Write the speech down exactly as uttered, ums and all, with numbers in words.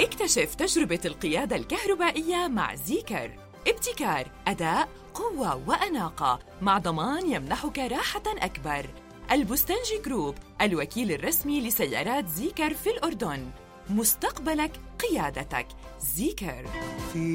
اكتشف تجربة القيادة الكهربائية مع زيكر. ابتكار، أداء، قوة وأناقة، مع ضمان يمنحك راحة أكبر. البستنجي جروب، الوكيل الرسمي لسيارات زيكر في الأردن. مستقبلك قيادتك. زيكر.